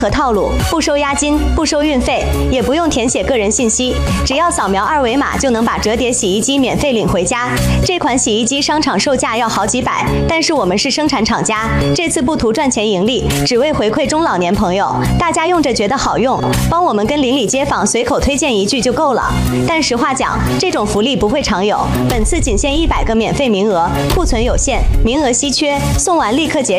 和套路，不收押金，不收运费，也不用填写个人信息，只要扫描二维码就能把折叠洗衣机免费领回家。这款洗衣机商场售价要好几百，但是我们是生产厂家，这次不图赚钱盈利，只为回馈中老年朋友，大家用着觉得好用，帮我们跟邻里街坊随口推荐一句就够了。但实话讲，这种福利不会常有，本次仅限100个免费名额，库存有限，名额稀缺，送完立刻结